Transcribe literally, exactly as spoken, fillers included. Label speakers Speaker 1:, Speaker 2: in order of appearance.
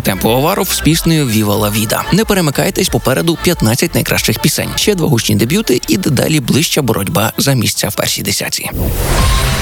Speaker 1: Темпо Оваров з піснею «Віва ла Віда». Не перемикайтесь, попереду п'ятнадцять найкращих пісень. Ще два гучні дебюти і дедалі ближча боротьба за місця в першій десятці.